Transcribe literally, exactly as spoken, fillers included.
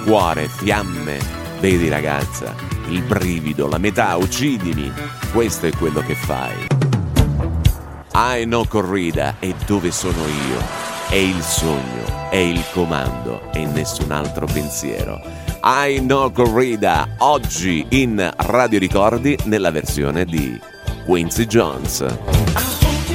cuore, fiamme. Vedi ragazza, il brivido, la metà, uccidimi. Questo è quello che fai. I know corrida, e dove sono io? È il sogno, è il comando e nessun altro pensiero. I know corrida, oggi in Radio Ricordi nella versione di Quincy Jones.